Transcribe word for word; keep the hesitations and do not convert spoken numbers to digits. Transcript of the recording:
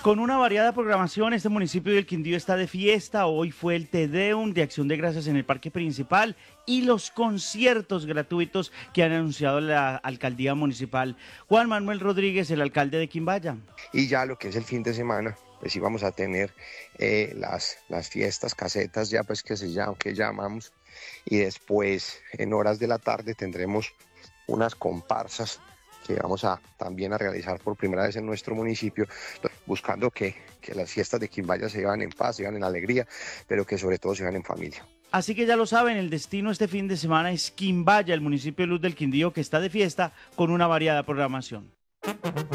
Con una variada programación, este municipio del Quindío está de fiesta. Hoy fue el Te Deum de Acción de Gracias en el Parque Principal y los conciertos gratuitos que han anunciado la Alcaldía Municipal. Juan Manuel Rodríguez, el alcalde de Quimbaya. Y ya lo que es el fin de semana, pues sí vamos a tener eh, las, las fiestas casetas, ya pues que se llama, que llamamos, y después en horas de la tarde tendremos unas comparsas que vamos a también a realizar por primera vez en nuestro municipio, buscando que, que las fiestas de Quimbaya se llevan en paz, se llevan en alegría, pero que sobre todo se llevan en familia. Así que ya lo saben, el destino este fin de semana es Quimbaya, el municipio de Luz del Quindío, que está de fiesta con una variada programación.